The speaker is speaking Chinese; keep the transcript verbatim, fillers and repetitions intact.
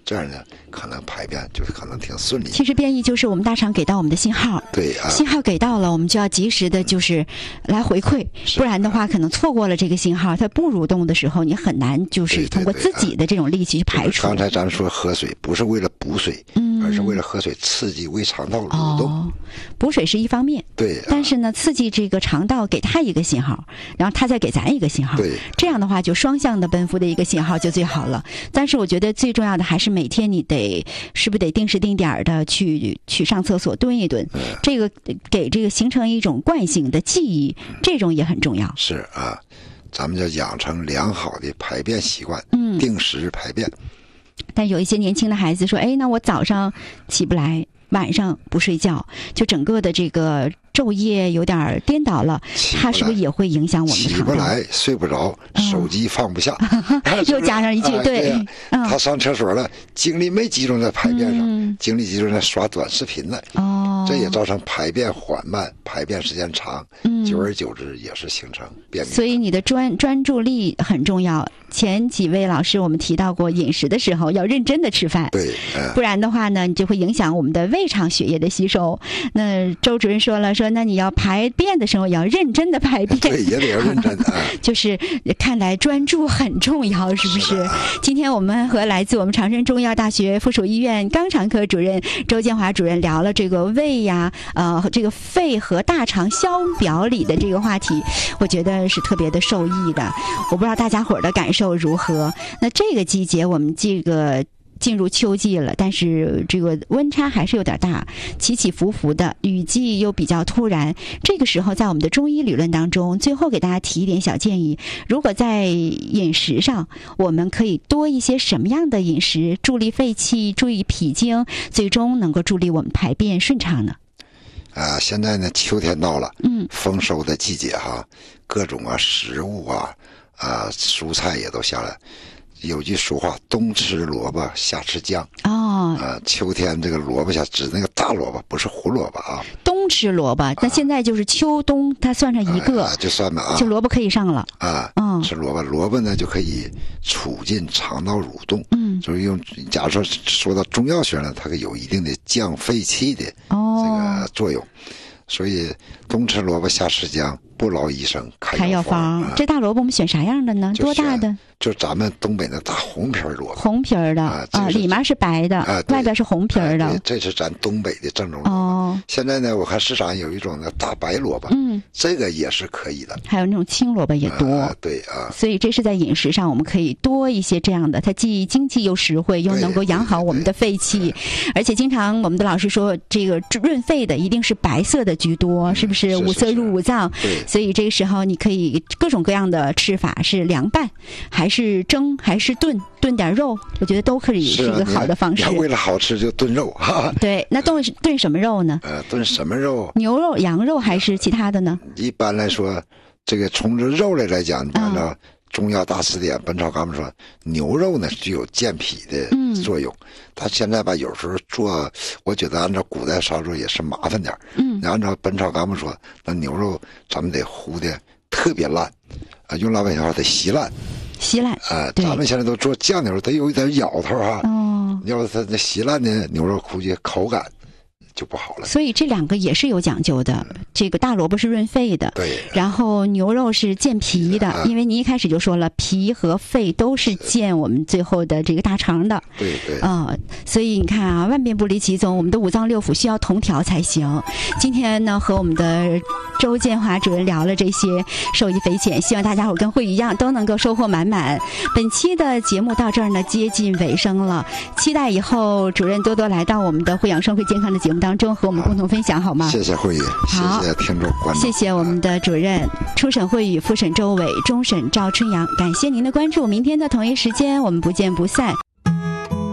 这样呢，可能排便就是可能挺顺利。 其实便意就是我们大肠给到我们的信号， 对啊， 信号给到了，我们就要及时的，就是来回馈，不然的话，可能错过了这个信号，它不蠕动的时候，你很难就是通过自己的这种力气去排除。 刚才咱们说喝水不是为了补水，嗯，而是为了喝水刺激胃肠道蠕动。 哦，补水是一方面， 对、啊， 但是呢，刺激这个肠道给它一个信号，然后它再给咱一个信号， 对， 这样的话就双向的奔赴的一个信号就最好了。但是我觉得最重要的还是每天你得是不是得定时定点的去去上厕所蹲一蹲，嗯、这个给这个形成一种惯性的记忆，嗯、这种也很重要。 是啊，咱们就养成良好的排便习惯，嗯，定时排便。 但有一些年轻的孩子说，哎，那我早上起不来，晚上不睡觉，就整个的这个昼夜有点颠倒了，它是不是也会影响我们的肠道？ 起不来，睡不着，手机放不下， 嗯、又加上一句， 啊、 对， 对嗯、他上厕所了，精力没集中在排便上， 嗯、 精力集中在刷短视频了，哦，这也造成排便缓慢，排便时间长，嗯，久而久之也是形成便秘。 所以你的专专注力很重要。前几位老师我们提到过，饮食的时候要认真的吃饭， 对，嗯、 不然的话呢，你就会影响我们的胃肠血液的吸收。那周主任说了，说那你要排便的时候也要认真的排便， 对，也得要认真的。 就是看来专注很重要，是不是？是今天我们和来自我们长春中医药大学附属医院肛肠科主任周建华主任聊了这个胃呀、呃，这个肺和大肠相表里的这个话题，我觉得是特别的受益的。我不知道大家伙的感受如何？那这个季节我们这个进入秋季了，但是这个温差还是有点大，起起伏伏的，雨季又比较突然。这个时候在我们的中医理论当中，最后给大家提一点小建议，如果在饮食上我们可以多一些什么样的饮食，助力肺气，助力脾经，最终能够助力我们排便顺畅呢？ 啊，现在呢，秋天到了， 嗯， 丰收的季节哈，各种啊食物啊啊蔬菜也都下来。有句俗话，冬吃萝卜夏吃姜。 哦， 啊，秋天这个萝卜下指那个大萝卜，不是胡萝卜啊。 冬吃萝卜，那现在就是秋冬，它算上一个， 啊、就算吧啊， 就萝卜可以上了啊。 嗯， 吃萝卜，萝卜呢就可以促进肠道蠕动。 嗯， 就是用，假如说说到中药学呢，它有一定的降肺气的这个作用。哦，所以冬吃萝卜夏吃姜，不劳医生开药方。 啊、这大萝卜我们选啥样的呢？多大的？ 就咱们东北那大红皮萝卜， 红皮儿的啊，啊，里面是白的，啊、外边是红皮儿的、 啊。这是咱东北的正宗萝卜。哦，现在呢，我看市场有一种的大白萝卜，嗯，这个也是可以的。 还有那种青萝卜也多， 啊、对啊。 所以这是在饮食上我们可以多一些这样的，它既经济又实惠，又能够养好我们的肺气。而且经常我们的老师说，这个润肺的一定是白色的居多，是不是？ 嗯、 五色入五脏。 对。 所以这个时候你可以各种各样的吃法，是凉拌还是蒸还是炖，炖点肉，我觉得都可以是一个好的方式。 啊、为了好吃就炖肉哈。 对，那炖炖什么肉呢？ 呃，炖什么肉？ 牛肉、羊肉还是其他的呢？ 一般来说，这个从这肉类来讲，按照中药大辞典《本草纲目》说，牛肉呢具有健脾的作用。他、嗯、现在吧，有时候做，我觉得按照古代操作也是麻烦点。嗯，按照《本草纲目》说，那牛肉咱们得烀的特别烂，啊，用老百姓话得稀烂。 稀烂啊、呃，咱们现在都做酱牛肉，得有一点咬头哈。 哦， 要是它那稀烂的牛肉，估计口感就不好了。 所以这两个也是有讲究的。嗯、这个大萝卜是润肺的， 对。 然后牛肉是健脾的，啊、因为您一开始就说了，脾和肺都是健我们最后的这个大肠的。 对对。 啊、呃，所以你看啊，万变不离其宗，我们的五脏六腑需要同调才行。今天呢，和我们的周建华主任聊了这些，受益匪浅，希望大家伙跟会一样都能够收获满满。本期的节目到这儿呢，接近尾声了，期待以后主任多多来到我们的会养生会健康的节目当中和我们共同分享，好吗？ 谢谢慧宇，谢谢听众观众， 谢谢我们的主任，初审慧宇，复审周伟，终审赵春阳，感谢您的关注，明天的同一时间我们不见不散。